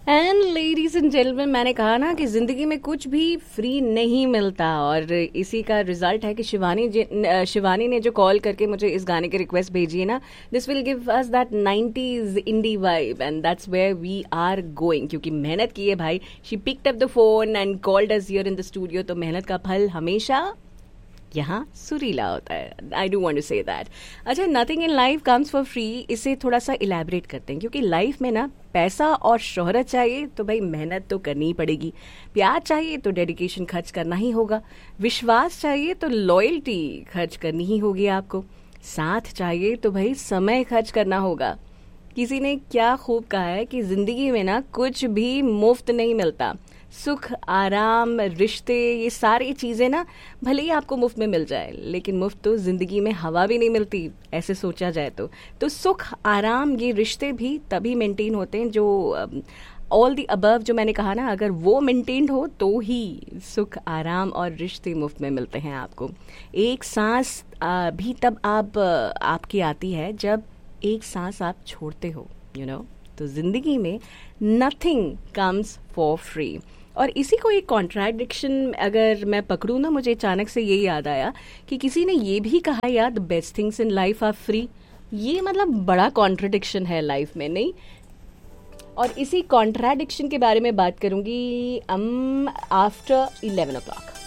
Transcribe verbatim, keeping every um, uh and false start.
And ladies and gentleman, मैंने कहा ना कि जिंदगी में कुछ भी फ्री नहीं मिलता, और इसी का रिजल्ट है कि शिवानी जी अ, शिवानी ने जो कॉल करके मुझे इस गाने की रिक्वेस्ट भेजी है ना, this will give us that nineties indie vibe and that's where we are going. क्योंकि मेहनत की है भाई, she picked up the phone and called us here in the studio, तो मेहनत का फल हमेशा यहाँ सुरीला होता है। I do want to say that. अच्छा, nothing in life comes for free, इसे थोड़ा सा इलेबरेट करते हैं, क्योंकि लाइफ में ना पैसा और शोहरत चाहिए तो भाई मेहनत तो करनी ही पड़ेगी, प्यार चाहिए तो डेडिकेशन खर्च करना ही होगा, विश्वास चाहिए तो लॉयल्टी खर्च करनी ही होगी आपको, साथ चाहिए तो भाई समय खर्च करना होगा। किसी ने क्या खूब कहा है कि जिंदगी में ना कुछ भी मुफ्त नहीं मिलता। सुख, आराम, रिश्ते, ये सारी चीजें ना भले ही आपको मुफ्त में मिल जाए, लेकिन मुफ्त तो जिंदगी में हवा भी नहीं मिलती, ऐसे सोचा जाए तो तो सुख, आराम, ये रिश्ते भी तभी मेंटेन होते हैं जो ऑल द अबव जो मैंने कहा ना, अगर वो मेंटेन्ड हो तो ही सुख, आराम और रिश्ते मुफ्त में मिलते हैं आपको। एक सांस आ, भी तब आप आपकी आती है जब एक सांस आप छोड़ते हो, यू you नो know? तो जिंदगी में नथिंग कम्स फॉर फ्री। और इसी को एक कॉन्ट्राडिक्शन अगर मैं पकड़ूँ ना, मुझे अचानक से ये याद आया कि किसी ने ये भी कहा यार, the best things in life are free. ये मतलब बड़ा कॉन्ट्रडिक्शन है लाइफ में, नहीं? और इसी कॉन्ट्राडिक्शन के बारे में बात करूंगी अम आफ्टर इलेवन ओ क्लॉक।